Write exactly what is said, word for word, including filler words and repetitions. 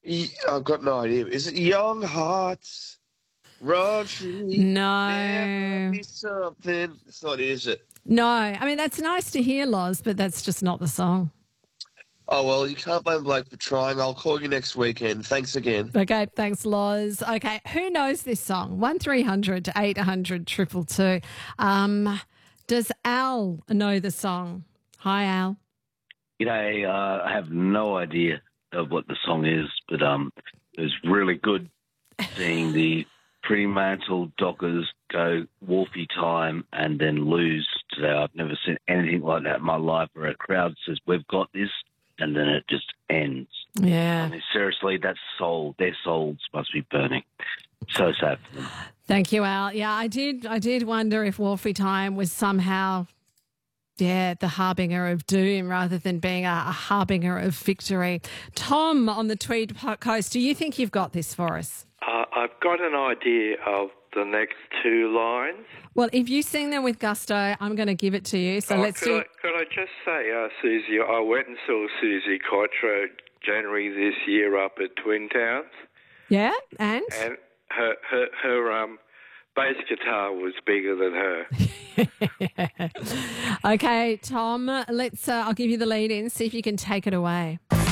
Y- I've got no idea. Is it Young Hearts? Run free. Never No. be something. It's not, is it? No. I mean, that's nice to hear, Loz, but that's just not the song. Oh, well, you can't blame Blake for trying. I'll call you next weekend. Thanks again. Okay, thanks, Loz. Okay, who knows this song? one three hundred eight hundred two two two. Um, does Al know the song? Hi, Al. G'day. Uh, I have no idea of what the song is, but um, it was really good seeing the Fremantle Dockers go Wolfie time and then lose today. I've never seen anything like that in my life where a crowd says, we've got this, and then it just ends. Yeah. I mean, seriously, that's soul. Their souls must be burning. So sad for them. Thank you, Al. Yeah, I did. I did wonder if Wolfie time was somehow, yeah, the harbinger of doom rather than being a, a harbinger of victory. Tom on the Tweed Coast, do you think you've got this for us? Uh, I've got an idea of the next two lines. Well, if you sing them with gusto, I'm going to give it to you. So Oh, let's could do. I, could I just say, uh, Susie, I went and saw Susie Quattro January this year up at Twin Towns, Yeah, and and her her her um bass guitar was bigger than her. okay, Tom. Let's. Uh, I'll give you the lead in. See if you can take it away.